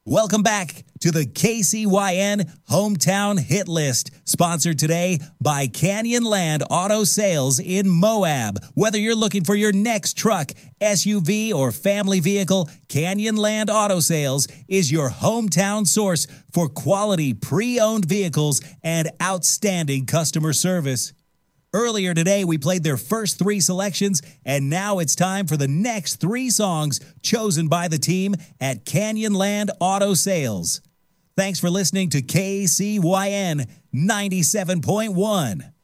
Welcome back to the KCYN Hometown Hit List, sponsored today by Canyonland Auto Sales in Moab. Whether you're looking for your next truck, SUV, or family vehicle, Canyonland Auto Sales is your hometown source for quality pre-owned vehicles and outstanding customer service. Earlier today, we played their first three selections, and now it's time for the next three songs chosen by the team at Canyonland Auto Sales. Thanks for listening to KCYN 97.1.